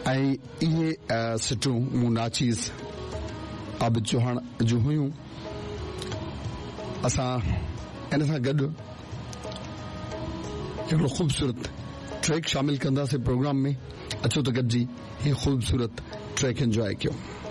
ऐं इहे सिटूं मूं नाचीज़ आबिद चौहान जूं हुयूं। असां इन सां गॾु हिकिड़ो ख़ूबसूरत ट्रैक शामिल कंदासीं प्रोग्राम में। अचो त गॾिजी हीअ ख़ूबसूरत ट्रैक एंजॉय कयूं।